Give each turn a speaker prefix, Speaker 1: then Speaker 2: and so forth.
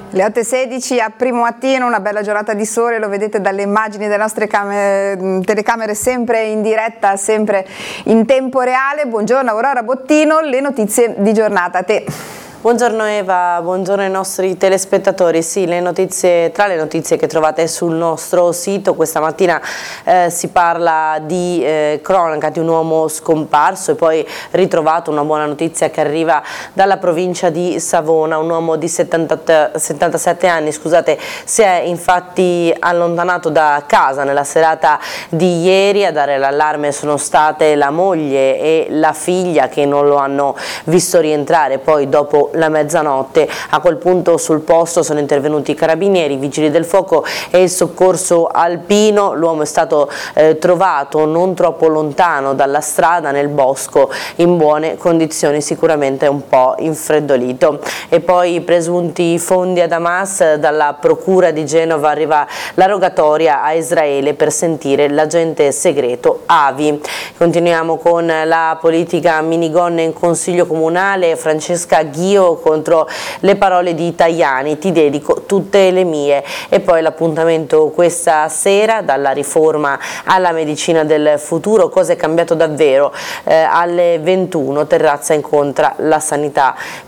Speaker 1: Le 8:16 a Primo Mattino, una bella giornata di sole, lo vedete dalle immagini delle nostre telecamere sempre in diretta, sempre in tempo reale. Buongiorno Aurora Bottino, le notizie di giornata, a te.
Speaker 2: Buongiorno Eva, buongiorno ai nostri telespettatori. Sì, tra le notizie che trovate sul nostro sito questa mattina si parla di cronaca di un uomo scomparso e poi ritrovato, una buona notizia che arriva dalla provincia di Savona. Un uomo di 77 anni, si è infatti allontanato da casa nella serata di ieri. A dare l'allarme sono state la moglie e la figlia, che non lo hanno visto rientrare. Poi dopo la mezzanotte, a quel punto sul posto sono intervenuti i carabinieri, i vigili del fuoco e il soccorso alpino. L'uomo è stato trovato non troppo lontano dalla strada, nel bosco, in buone condizioni, sicuramente un po' infreddolito. E poi i presunti fondi ad Hamas. Dalla procura di Genova arriva la rogatoria a Israele per sentire l'agente segreto Avi. Continuiamo con la politica minigonne in consiglio comunale. Francesca Ghio contro le parole di Tajani, ti dedico tutte le mie. E poi l'appuntamento questa sera, dalla riforma alla medicina del futuro, cosa è cambiato davvero. Alle 21 Terrazza incontra la sanità